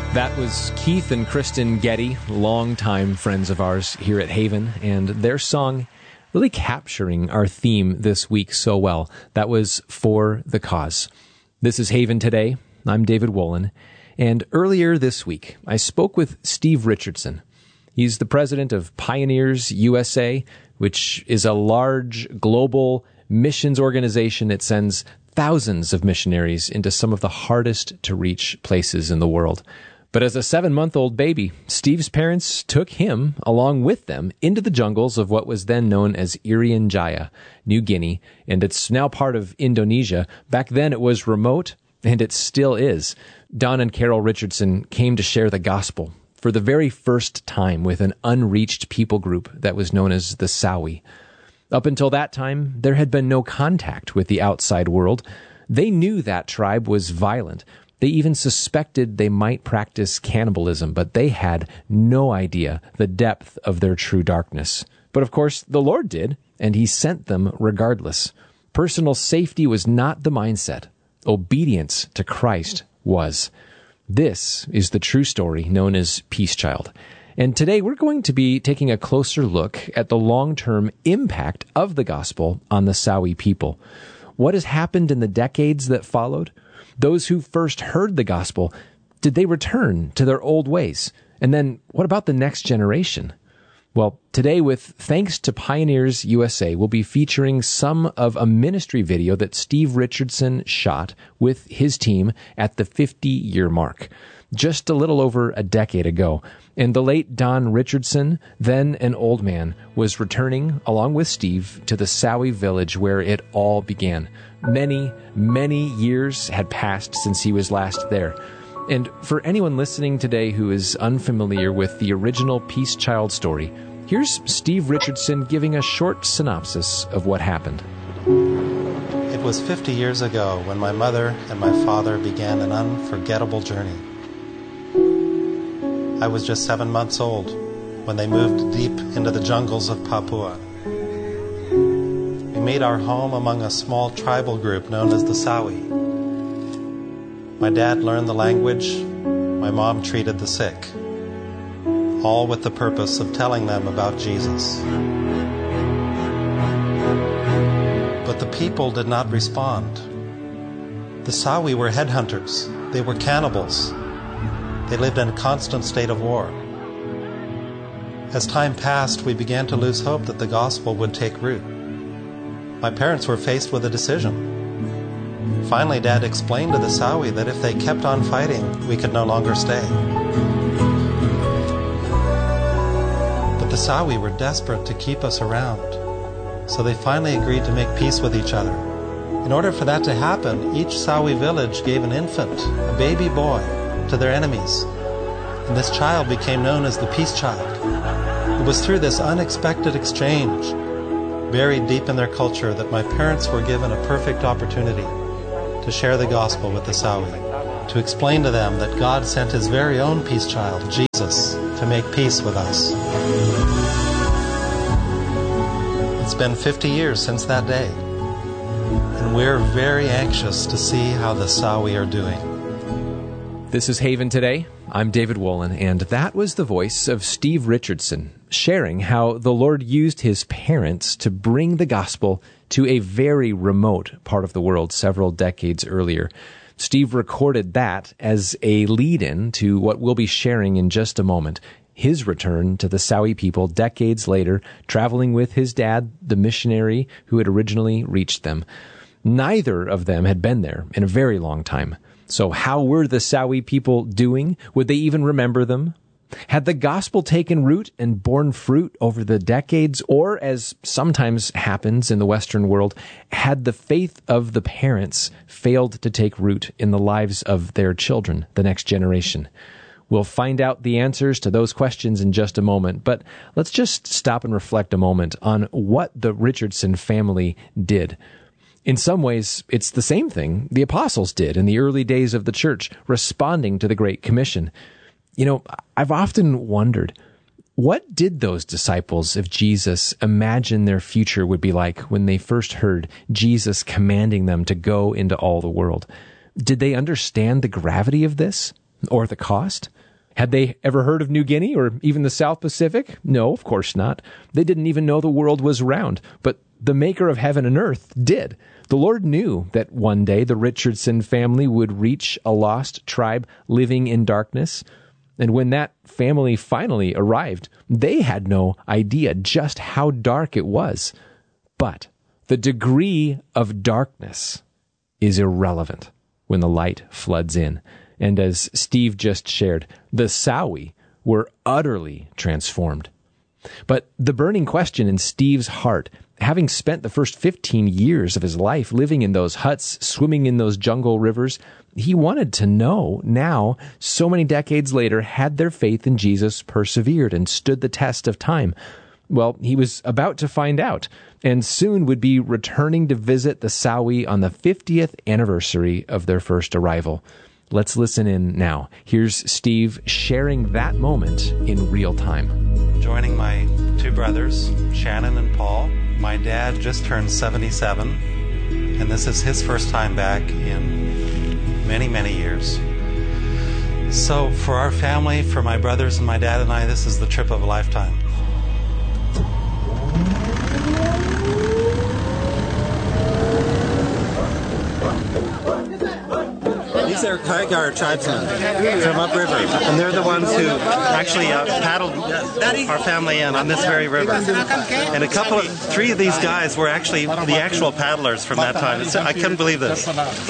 That was Keith and Kristen Getty, longtime friends of ours here at Haven, and their song really capturing our theme this week so well. That was For the Cause. This is Haven Today. I'm David Wolin, and earlier this week, I spoke with Steve Richardson. He's the president of Pioneers USA, which is a large global missions organization that sends thousands of missionaries into some of the hardest to reach places in the world. But as a 7-month-old baby, Steve's parents took him, along with them, into the jungles of what was then known as Irian Jaya, New Guinea, and it's now part of Indonesia. Back then it was remote, and it still is. Don and Carol Richardson came to share the gospel for the very first time with an unreached people group that was known as the Sawi. Up until that time, there had been no contact with the outside world. They knew that tribe was violent. They even suspected they might practice cannibalism, but they had no idea the depth of their true darkness. But of course, the Lord did, and He sent them regardless. Personal safety was not the mindset. Obedience to Christ was. This is the true story known as Peace Child. And today we're going to be taking a closer look at the long-term impact of the gospel on the Sawi people. What has happened in the decades that followed? Those who first heard the gospel, did they return to their old ways? And then what about the next generation? Well, today with Thanks to Pioneers USA, we'll be featuring some of a ministry video that Steve Richardson shot with his team at the 50-year mark, just a little over a decade ago. And the late Don Richardson, then an old man, was returning, along with Steve, to the Sawi village where it all began. Many, many years had passed since he was last there. And for anyone listening today who is unfamiliar with the original Peace Child story, here's Steve Richardson giving a short synopsis of what happened. It was 50 years ago when my mother and my father began an unforgettable journey. I was just 7 months old when they moved deep into the jungles of Papua. We made our home among a small tribal group known as the Sawi. My dad learned the language, my mom treated the sick, all with the purpose of telling them about Jesus. But the people did not respond. The Sawi were headhunters. They were cannibals. They lived in a constant state of war. As time passed, we began to lose hope that the gospel would take root. My parents were faced with a decision. Finally, Dad explained to the Sawi that if they kept on fighting, we could no longer stay. But the Sawi were desperate to keep us around, so they finally agreed to make peace with each other. In order for that to happen, each Sawi village gave an infant, a baby boy, to their enemies, and this child became known as the Peace Child. It was through this unexpected exchange, buried deep in their culture, that my parents were given a perfect opportunity to share the gospel with the Sawi, to explain to them that God sent His very own Peace Child, Jesus, to make peace with us. It's been 50 years since that day, and we're very anxious to see how the Sawi are doing. This is Haven Today. I'm David Wolin, and that was the voice of Steve Richardson sharing how the Lord used his parents to bring the gospel to a very remote part of the world several decades earlier. Steve recorded that as a lead-in to what we'll be sharing in just a moment, his return to the Sawi people decades later, traveling with his dad, the missionary who had originally reached them. Neither of them had been there in a very long time. So how were the Sawi people doing? Would they even remember them? Had the gospel taken root and borne fruit over the decades? Or, as sometimes happens in the Western world, had the faith of the parents failed to take root in the lives of their children, the next generation? We'll find out the answers to those questions in just a moment, but let's just stop and reflect a moment on what the Richardson family did. In some ways, it's the same thing the apostles did in the early days of the church, responding to the Great Commission. You know, I've often wondered, what did those disciples of Jesus imagine their future would be like when they first heard Jesus commanding them to go into all the world? Did they understand the gravity of this or the cost? Had they ever heard of New Guinea or even the South Pacific? No, of course not. They didn't even know the world was round, but the maker of heaven and earth did. The Lord knew that one day the Richardson family would reach a lost tribe living in darkness. And when that family finally arrived, they had no idea just how dark it was. But the degree of darkness is irrelevant when the light floods in. And as Steve just shared, the Sawi were utterly transformed. But the burning question in Steve's heart, having spent the first 15 years of his life living in those huts, swimming in those jungle rivers, he wanted to know now, so many decades later, had their faith in Jesus persevered and stood the test of time? Well, he was about to find out, and soon would be returning to visit the Sawi on the 50th anniversary of their first arrival. Let's listen in now. Here's Steve sharing that moment in real time. Joining my two brothers, Shannon and Paul. My dad just turned 77, and this is his first time back in many, many years. So for our family, for my brothers and my dad and I, this is the trip of a lifetime. These are Kaigar tribesmen from upriver, and they're the ones who actually paddled our family in on this very river. And three of these guys were actually the actual paddlers from that time. I couldn't believe this.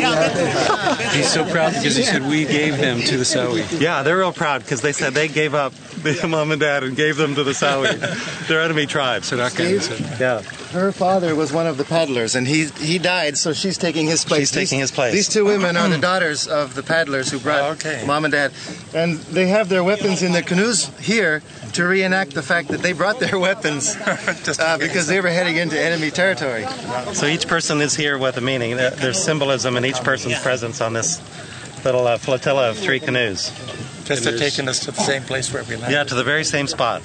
He's so proud because he said we gave him to the Sawi. Yeah, they're real proud because they said they gave up the mom and dad and gave them to the Sawi. They're enemy tribes. Yeah. Her father was one of the paddlers, and he died, so she's taking his place. She's taking his place. These two women are the daughters of the paddlers who brought mom and dad. And they have their weapons in their canoes here to reenact the fact that they brought their weapons because they were heading into enemy territory. So each person is here with a meaning. There's symbolism in each person's presence on this little flotilla of three canoes. Just to taking us to the same place where we landed. Yeah, to the very same spot.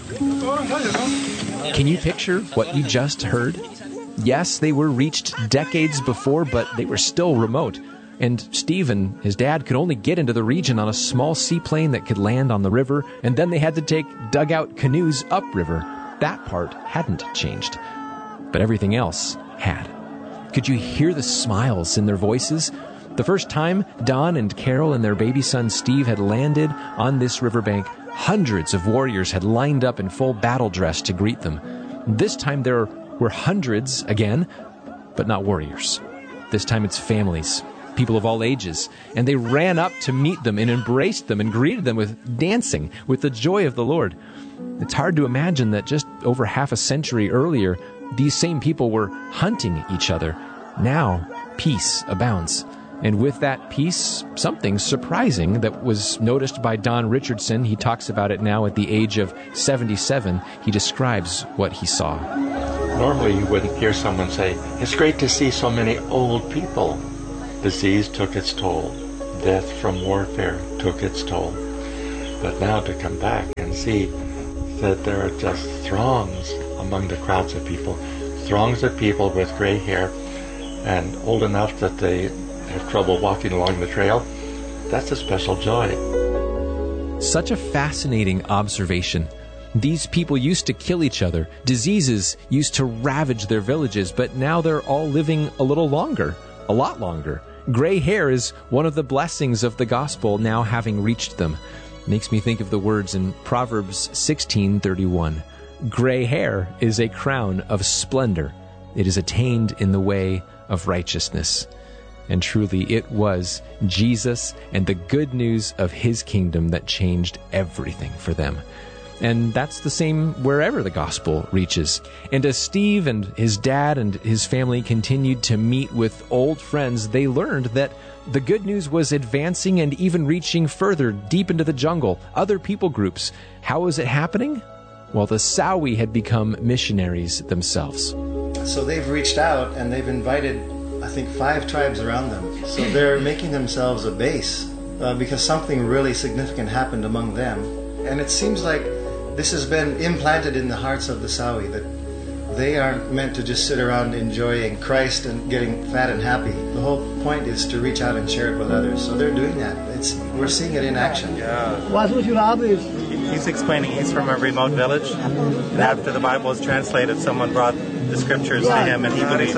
Can you picture what you just heard? Yes, they were reached decades before, but they were still remote. And Steve and his dad could only get into the region on a small seaplane that could land on the river, and then they had to take dugout canoes upriver. That part hadn't changed. But everything else had. Could you hear the smiles in their voices? The first time Don and Carol and their baby son Steve had landed on this riverbank, hundreds of warriors had lined up in full battle dress to greet them. This time there were hundreds again, but not warriors. This time it's families, people of all ages, and they ran up to meet them and embraced them and greeted them with dancing, with the joy of the Lord. It's hard to imagine that just over half a century earlier, these same people were hunting each other. Now, peace abounds. And with that peace, something surprising that was noticed by Don Richardson. He talks about it now at the age of 77. He describes what he saw. Normally you wouldn't hear someone say, "It's great to see so many old people." Disease took its toll. Death from warfare took its toll. But now to come back and see that there are just throngs among the crowds of people with gray hair and old enough that they have trouble walking along the trail, that's a special joy. Such a fascinating observation. These people used to kill each other. Diseases used to ravage their villages, but now they're all living a little longer, a lot longer. Gray hair is one of the blessings of the gospel now having reached them. Makes me think of the words in Proverbs 16:31. Gray hair is a crown of splendor. It is attained in the way of righteousness. And truly, it was Jesus and the good news of his kingdom that changed everything for them. And that's the same wherever the gospel reaches. And as Steve and his dad and his family continued to meet with old friends, they learned that the good news was advancing and even reaching further deep into the jungle, other people groups. How was it happening? Well, the Sawi had become missionaries themselves. So they've reached out and they've invited, I think, 5 tribes around them. So they're making themselves a base because something really significant happened among them. And it seems like this has been implanted in the hearts of the Sawi, that they aren't meant to just sit around enjoying Christ and getting fat and happy. The whole point is to reach out and share it with others. So they're doing that. We're seeing it in action. He's explaining he's from a remote village, and after the Bible was translated, someone brought the scriptures to him, and he believed.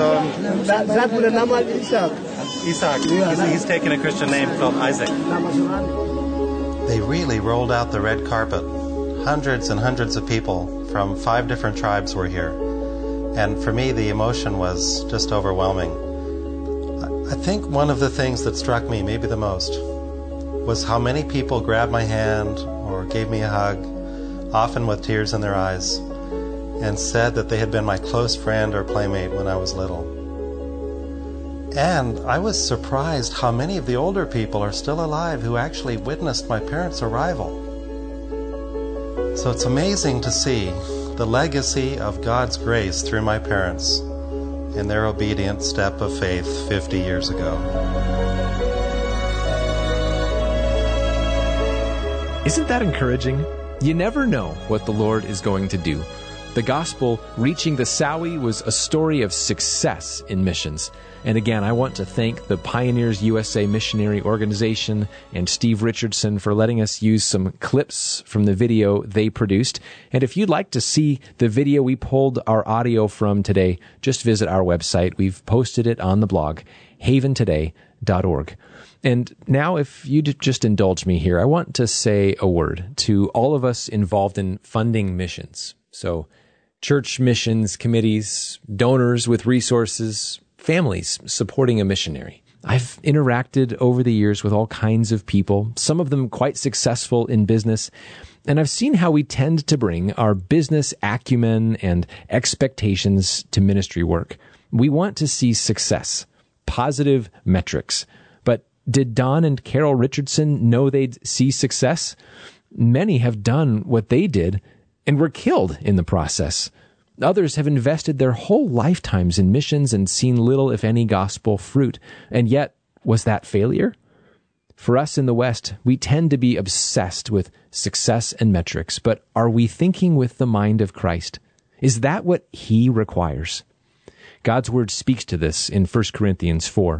Isaac. He's taken a Christian name called Isaac. They really rolled out the red carpet. Hundreds and hundreds of people from 5 different tribes were here. And for me, the emotion was just overwhelming. I think one of the things that struck me, maybe the most, was how many people grabbed my hand or gave me a hug, often with tears in their eyes, and said that they had been my close friend or playmate when I was little. And I was surprised how many of the older people are still alive who actually witnessed my parents' arrival. So it's amazing to see the legacy of God's grace through my parents in their obedient step of faith 50 years ago. Isn't that encouraging? You never know what the Lord is going to do. The gospel reaching the Sawi was a story of success in missions. And again, I want to thank the Pioneers USA Missionary Organization and Steve Richardson for letting us use some clips from the video they produced. And if you'd like to see the video we pulled our audio from today, just visit our website. We've posted it on the blog, haventoday.org. And now, if you'd just indulge me here, I want to say a word to all of us involved in funding missions. So, church missions committees, donors with resources, families supporting a missionary. I've interacted over the years with all kinds of people, some of them quite successful in business, and I've seen how we tend to bring our business acumen and expectations to ministry work. We want to see success, positive metrics. But did Don and Carol Richardson know they'd see success? Many have done what they did and were killed in the process. Others have invested their whole lifetimes in missions and seen little, if any, gospel fruit. And yet, was that failure? For us in the West, we tend to be obsessed with success and metrics, but are we thinking with the mind of Christ? Is that what He requires? God's Word speaks to this in 1 Corinthians 4.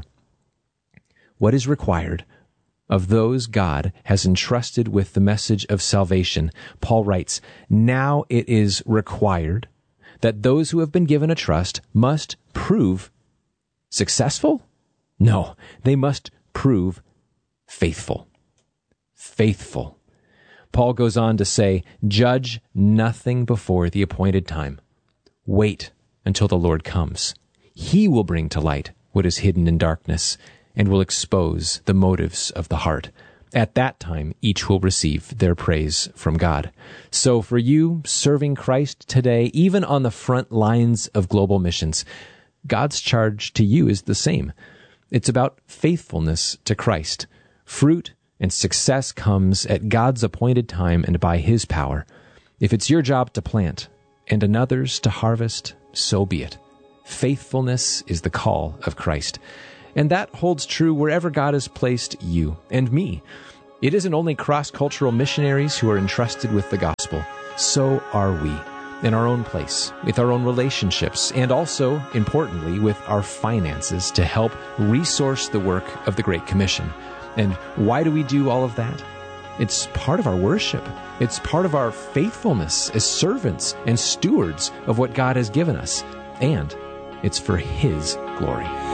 What is required of those God has entrusted with the message of salvation? Paul writes, "Now it is required that those who have been given a trust must prove successful? No, they must prove faithful." Faithful. Paul goes on to say, "Judge nothing before the appointed time. Wait until the Lord comes. He will bring to light what is hidden in darkness and will expose the motives of the heart. At that time, each will receive their praise from God." So for you serving Christ today, even on the front lines of global missions, God's charge to you is the same. It's about faithfulness to Christ. Fruit and success comes at God's appointed time and by His power. If it's your job to plant and another's to harvest, so be it. Faithfulness is the call of Christ. And that holds true wherever God has placed you and me. It isn't only cross-cultural missionaries who are entrusted with the gospel. So are we, in our own place, with our own relationships, and also, importantly, with our finances to help resource the work of the Great Commission. And why do we do all of that? It's part of our worship. It's part of our faithfulness as servants and stewards of what God has given us. And it's for His glory.